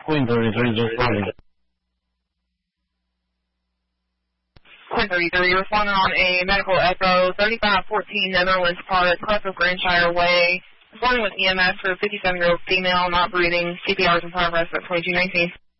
Queen 33 just calling. Queen 33, responding on a medical echo, 3514 Netherlands Park, Crest of Grandshire Way. Responding with EMS for a 57-year-old female not breathing. CPR is in progress at 2219.